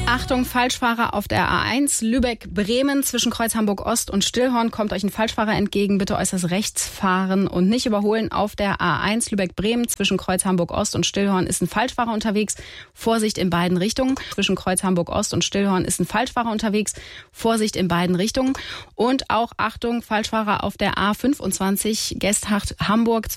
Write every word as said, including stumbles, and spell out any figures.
Achtung, Falschfahrer auf der A eins, Lübeck-Bremen zwischen Kreuz Hamburg-Ost und Stillhorn kommt euch ein Falschfahrer entgegen. Bitte äußerst rechts fahren und nicht überholen. Auf der A eins, Lübeck-Bremen zwischen Kreuz Hamburg-Ost und Stillhorn ist ein Falschfahrer unterwegs. Vorsicht in beiden Richtungen. Zwischen Kreuz Hamburg-Ost und Stillhorn ist ein Falschfahrer unterwegs. Vorsicht in beiden Richtungen. Und auch Achtung, Falschfahrer auf der A fünfundzwanzig, Gesthacht Hamburg